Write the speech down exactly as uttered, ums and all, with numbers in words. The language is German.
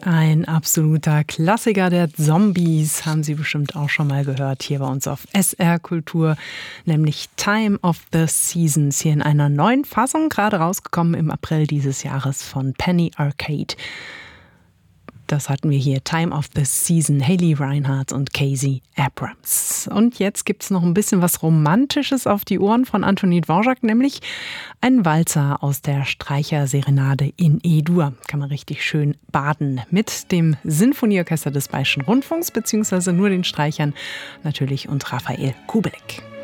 Ein absoluter Klassiker der Zombies, haben Sie bestimmt auch schon mal gehört, hier bei uns auf S R Kultur, nämlich Time of the Seasons, hier in einer neuen Fassung, gerade rausgekommen im April dieses Jahres von Penny Arcade. Das hatten wir hier, Time of the Season, Haley Reinhardt und Casey Abrams. Und jetzt gibt's noch ein bisschen was Romantisches auf die Ohren von Antonin Dvorak, nämlich ein Walzer aus der Streicherserenade in E-Dur. Kann man richtig schön baden mit dem Sinfonieorchester des Bayerischen Rundfunks, beziehungsweise nur den Streichern natürlich und Raphael Kubelik.